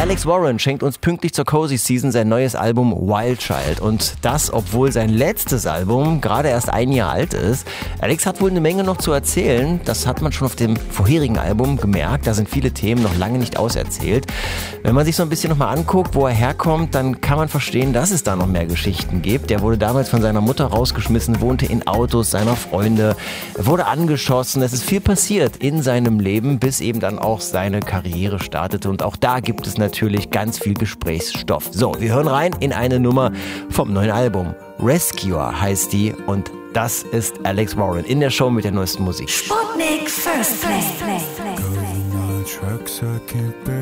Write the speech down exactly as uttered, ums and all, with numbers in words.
Alex Warren schenkt uns pünktlich zur Cozy Season sein neues Album Wild Child. Und das, obwohl sein letztes Album gerade erst ein Jahr alt ist. Alex hat wohl eine Menge noch zu erzählen. Das hat man schon auf dem vorherigen Album gemerkt. Da sind viele Themen noch lange nicht auserzählt. Wenn man sich so ein bisschen nochmal anguckt, wo er herkommt, dann kann man verstehen, dass es da noch mehr Geschichten gibt. Er wurde damals von seiner Mutter rausgeschmissen, wohnte in Autos seiner Freunde, wurde angeschossen. Es ist viel passiert in seinem Leben, bis eben dann auch seine Karriere startete. Und auch da gibt es natürlich ganz viel Gesprächsstoff. So, wir hören rein in eine Nummer vom neuen Album. Rescuer heißt die und das ist Alex Warren in der Show mit der neuesten Musik. Sputnik First Play.